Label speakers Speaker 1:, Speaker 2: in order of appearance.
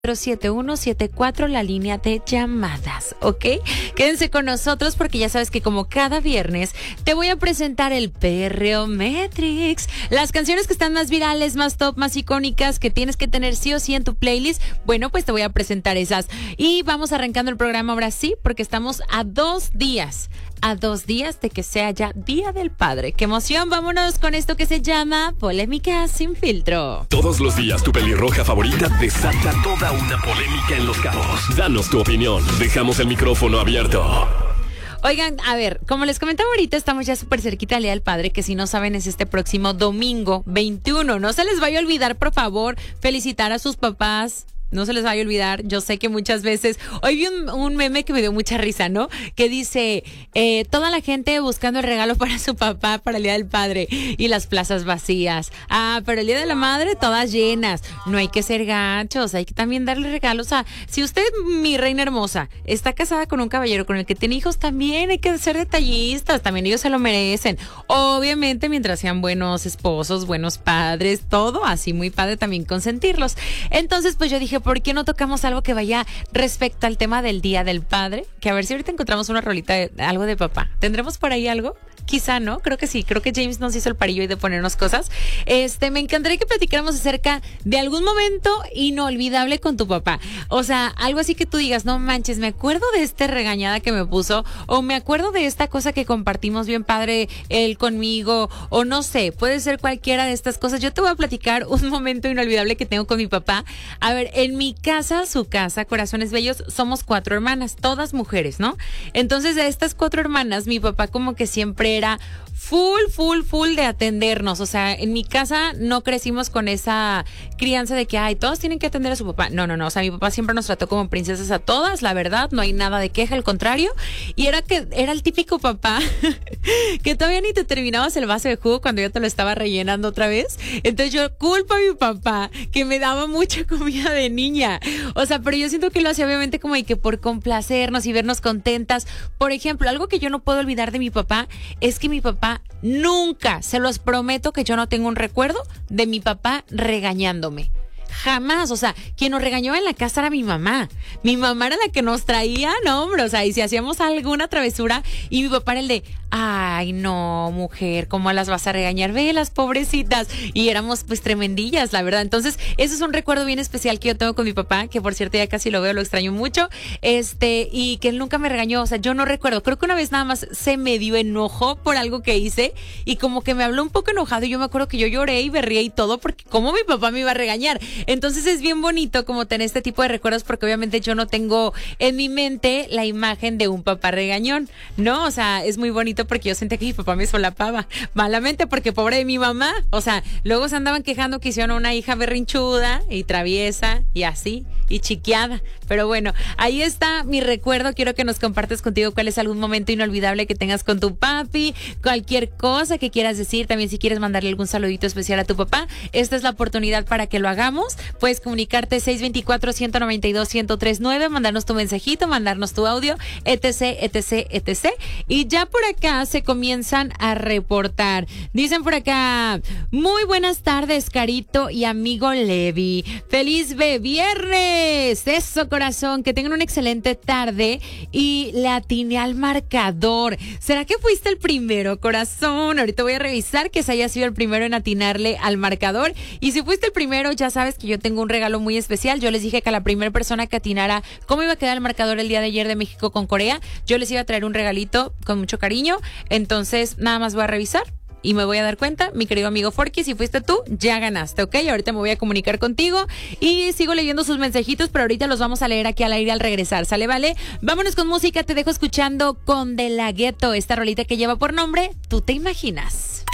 Speaker 1: 07174, la línea de llamadas, ¿ok? Quédense con nosotros porque ya sabes que como cada viernes te voy a presentar el Perreo Matrix, las canciones que están más virales, más top, más icónicas, que tienes que tener sí o sí en tu playlist. Bueno, pues te voy a presentar esas. Y vamos arrancando el programa ahora sí, porque estamos a 2 días de que sea ya Día del Padre. ¡Qué emoción! Vámonos con esto que se llama Polémica sin filtro.
Speaker 2: Todos los días tu pelirroja favorita desata toda una polémica en Los Cabos. Danos tu opinión. Dejamos el micrófono abierto.
Speaker 1: Oigan, a ver, como les comentaba ahorita, estamos ya súper cerquita del Día del Padre, que si no saben es este próximo domingo 21. No se les vaya a olvidar, por favor, felicitar a sus papás. No se les vaya a olvidar, yo sé que muchas veces... Hoy vi un meme que me dio mucha risa, ¿no? Que dice, toda la gente buscando el regalo para su papá para el Día del Padre y las plazas vacías. Ah, pero el Día de la Madre todas llenas. No hay que ser gachos, hay que también darle regalos a... Si usted, mi reina hermosa, está casada con un caballero con el que tiene hijos, también hay que ser detallistas, también ellos se lo merecen. Obviamente, mientras sean buenos esposos, buenos padres, todo así muy padre también consentirlos. Entonces, pues yo dije, ¿por qué no tocamos algo que vaya respecto al tema del Día del Padre? Que a ver si ahorita encontramos una rolita de algo de papá. ¿Tendremos por ahí algo? Quizá, ¿no? Creo que sí. Creo que James nos hizo el parillo y de ponernos cosas. Me encantaría que platicáramos acerca de algún momento inolvidable con tu papá. O sea, algo así que tú digas, no manches, me acuerdo de esta regañada que me puso, o me acuerdo de esta cosa que compartimos bien padre él conmigo, o no sé, puede ser cualquiera de estas cosas. Yo te voy a platicar un momento inolvidable que tengo con mi papá. A ver, en mi casa, su casa, Corazones Bellos, somos 4 hermanas, todas mujeres, ¿no? Entonces, de estas 4 hermanas, mi papá como que siempre era full de atendernos. O sea, en mi casa no crecimos con esa crianza de que, ay, todos tienen que atender a su papá. No. O sea, mi papá siempre nos trató como princesas a todas, la verdad, no hay nada de queja, al contrario. Y era el típico papá que todavía ni te terminabas el vaso de jugo cuando yo te lo estaba rellenando otra vez. Entonces yo culpo a mi papá que me daba mucha comida de niña. O sea, pero yo siento que lo hacía obviamente como de que por complacernos y vernos contentas. Por ejemplo, algo que yo no puedo olvidar de mi papá es que mi papá nunca, se los prometo que yo no tengo un recuerdo de mi papá regañándome. Jamás, o sea, quien nos regañaba en la casa era mi mamá. Mi mamá era la que nos traía, no, hombre, o sea, y si hacíamos alguna travesura, y mi papá era el de, ay, no, mujer, ¿cómo las vas a regañar? Ve, las pobrecitas. Y éramos, pues, tremendillas, la verdad. Entonces, ese es un recuerdo bien especial que yo tengo con mi papá, que por cierto ya casi lo veo, lo extraño mucho, y que él nunca me regañó, o sea, yo no recuerdo. Creo que una vez nada más se me dio enojo por algo que hice, y como que me habló un poco enojado, y yo me acuerdo que yo lloré y berré y todo, porque ¿cómo mi papá me iba a regañar? Entonces es bien bonito como tener este tipo de recuerdos, porque obviamente yo no tengo en mi mente la imagen de un papá regañón, ¿no? O sea, es muy bonito porque yo sentía que mi papá me solapaba malamente, porque pobre de mi mamá, o sea, luego se andaban quejando que hicieron una hija berrinchuda y traviesa y así, y chiqueada. Pero bueno, ahí está mi recuerdo. Quiero que nos compartas contigo cuál es algún momento inolvidable que tengas con tu papi, cualquier cosa que quieras decir, también si quieres mandarle algún saludito especial a tu papá, esta es la oportunidad para que lo hagamos. Puedes comunicarte 624-192-1039, mandarnos tu mensajito, mandarnos tu audio, etc. Y ya por acá se comienzan a reportar. Dicen por acá, muy buenas tardes, Carito y amigo Levi. ¡Feliz viernes! Eso, corazón, que tengan una excelente tarde. Y le atiné al marcador. ¿Será que fuiste el primero, corazón? Ahorita voy a revisar que se haya sido el primero en atinarle al marcador. Y si fuiste el primero, ya sabes que yo tengo un regalo muy especial. Yo les dije que a la primera persona que atinara cómo iba a quedar el marcador el día de ayer de México con Corea, yo les iba a traer un regalito con mucho cariño. Entonces, nada más voy a revisar y me voy a dar cuenta, mi querido amigo Forky, si fuiste tú, ya ganaste, ¿ok? Ahorita me voy a comunicar contigo y sigo leyendo sus mensajitos, pero ahorita los vamos a leer aquí al aire al regresar, ¿sale? ¿Vale? Vámonos con música, te dejo escuchando con De La Ghetto, esta rolita que lleva por nombre Tú Te Imaginas.